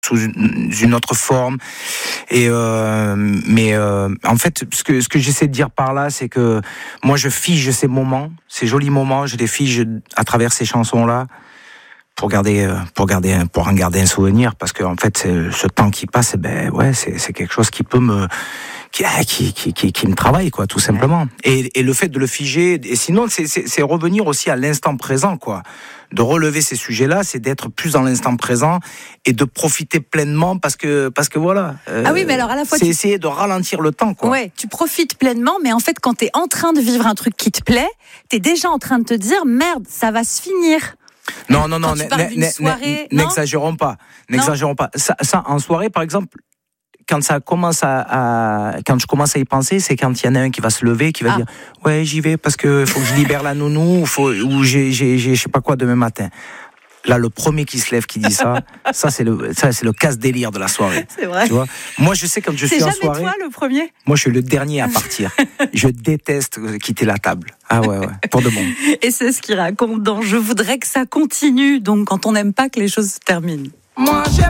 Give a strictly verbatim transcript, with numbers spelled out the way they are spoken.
sous une, une autre forme. Et euh, mais euh, en fait, ce que ce que j'essaie de dire par là, c'est que moi je fige ces moments, ces jolis moments, je les fige à travers ces chansons-là pour garder pour garder pour en garder un souvenir, parce que en fait, c'est, ce temps qui passe, ben ouais, c'est c'est quelque chose qui peut me qui qui qui qui, qui me travaille, quoi, tout simplement. Et et le fait de le figer, et sinon c'est c'est, c'est revenir aussi à l'instant présent, quoi. De relever ces sujets-là, c'est d'être plus dans l'instant présent et de profiter pleinement, parce que parce que voilà. Euh, ah oui, mais alors à la fois c'est tu... essayer de ralentir le temps, quoi. Ouais, tu profites pleinement, mais en fait, quand t'es en train de vivre un truc qui te plaît, t'es déjà en train de te dire merde, ça va se finir. Non, non, non, quand tu parles d'une soirée, non n'exagérons pas, n'exagérons pas. Ça, ça, en soirée, par exemple. Quand ça commence à, à, quand je commence à y penser, c'est quand il y en a un qui va se lever, qui va ah. dire ouais, j'y vais parce que faut que je libère la nounou, ou faut ou j'ai j'ai j'ai je sais pas quoi demain matin. Là, le premier qui se lève qui dit ça, ça c'est le ça c'est le casse-délire de la soirée. C'est vrai. Tu vois, moi je sais quand je c'est suis en soirée. soirée. C'est jamais toi le premier. Moi je suis le dernier à partir. Je déteste quitter la table. Ah ouais ouais, pour de bon. Et c'est ce qu'il raconte dans Je voudrais que ça continue. Donc quand on n'aime pas que les choses se terminent. Moi j'aime